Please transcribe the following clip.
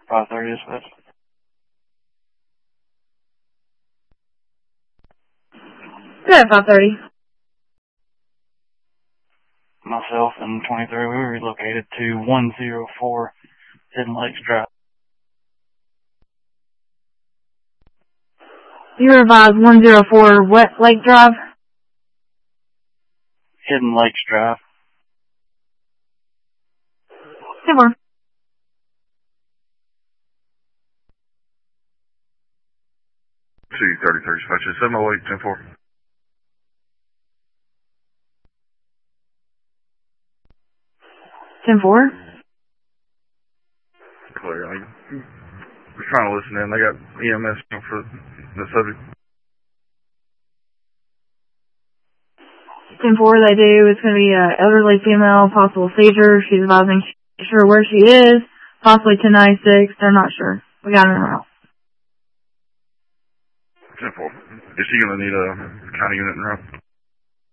530 dispatch. Good, 530. Myself and 23, we were relocated to 104 Hidden Lakes Drive. You revised 104 West Lake Drive? Hidden Lakes Drive. 10-4. C-33 dispatch, 708, 10-4. Clear. I was trying to listen in. They got EMS for the subject. 10-4, they do. It's going to be an elderly female, possible seizure. She's advising she's sure where she is, possibly 1096. They're not sure. We got her in route. 10-4. Is she going to need a county unit in route?